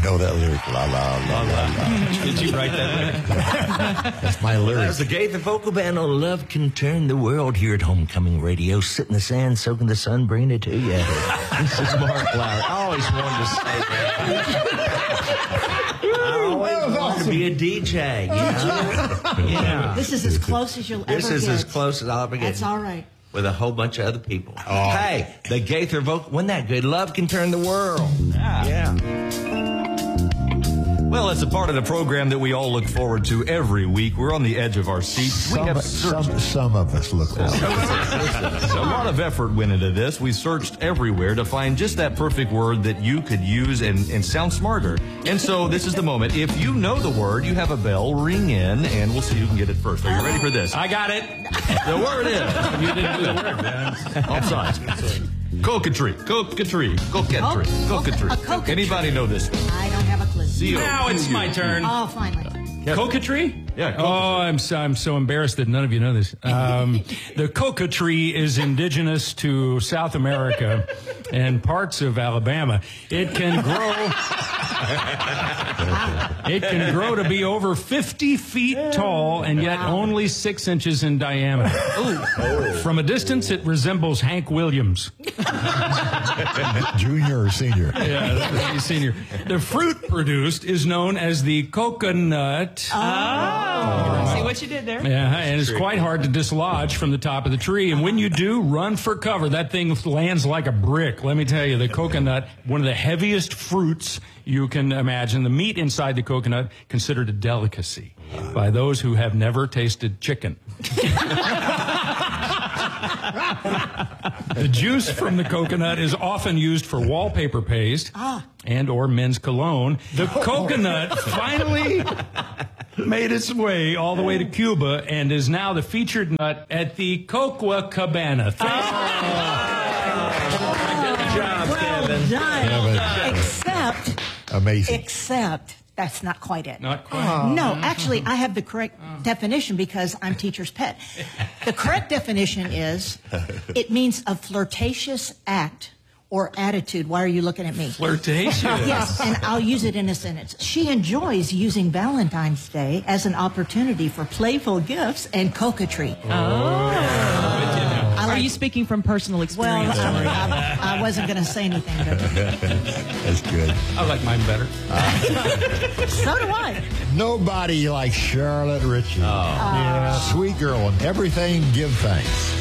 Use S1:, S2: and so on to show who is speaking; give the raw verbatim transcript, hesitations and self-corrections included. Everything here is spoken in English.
S1: know that lyric. La, la, la, la, la.
S2: Did you write that lyric?
S1: That's my lyric.
S3: That's the Gaither Vocal Band on Love Can Turn the World here at Homecoming Radio. Sit in the sand, soaking the sun, bringing it to you. This is Mark Loud. I always wanted to say that. I always wanted to be a D J. You know? Yeah.
S4: This is as close as you'll
S3: This
S4: ever
S3: is
S4: get.
S3: as close as I'll ever get.
S4: That's all right.
S3: With a whole bunch of other people. Oh. Hey, the Gaither Vocal, wasn't that good? Love Can Turn the World.
S2: Yeah.
S3: Yeah.
S2: Well, it's a part of the program that we all look forward to every week. We're on the edge of our seats. We
S1: Some,
S2: have
S1: some,
S2: searched.
S1: some of us look like
S2: A lot of effort went into this. We searched everywhere to find just that perfect word that you could use and, and sound smarter. And so this is the moment. If you know the word, you have a bell, ring in, and we'll see who can get it first. Are you ready for this?
S5: I got it.
S2: The word is.
S5: You didn't do the word, man.
S2: All sides. Coquetry. Coquetry. Coquetry.
S4: Oh,
S2: Coquetry.
S4: a coquetry.
S2: Anybody know this one?
S4: I don't have a clue.
S2: C O Q U.
S5: Now it's my turn.
S4: Oh, finally.
S5: Coquetry?
S2: Yeah,
S5: Oh, I'm so, I'm so embarrassed that none of you know this. Um, the coca tree is indigenous to South America and parts of Alabama. It can grow. It can grow to be over fifty feet tall and yet only six inches in diameter. Ooh. From a distance, it resembles Hank Williams.
S1: junior or senior.
S5: Yeah, that's the senior. The fruit produced is known as the coconut.
S6: Oh, see what you did there?
S5: Yeah, and it's quite hard to dislodge from the top of the tree. And when you do, run for cover. That thing lands like a brick. Let me tell you, the coconut, one of the heaviest fruits you can imagine. The meat inside the coconut considered a delicacy by those who have never tasted chicken. The juice from the coconut is often used for wallpaper paste and or men's cologne. The coconut finally made its way all the way to Cuba and is now the featured nut at the Copacabana. Thank
S3: Good job,
S4: Well
S3: Kevin.
S4: done. Except,
S1: Amazing.
S4: except, that's not quite it.
S5: Not quite.
S4: No, actually, I have the correct definition because I'm teacher's pet. The correct definition is, it means a flirtatious act or attitude. Why are you looking at me?
S5: Flirtatious.
S4: Yes, and I'll use it in a sentence. She enjoys using Valentine's Day as an opportunity for playful gifts and coquetry. I
S6: Are
S4: like
S6: you speaking from personal
S4: Well,
S6: experience?
S4: I, I, I wasn't going to say anything, but
S1: That's good.
S5: I like mine better.
S4: so do I.
S1: Nobody like Charlotte Ritchie. Yeah, sweet girl, and everything give thanks.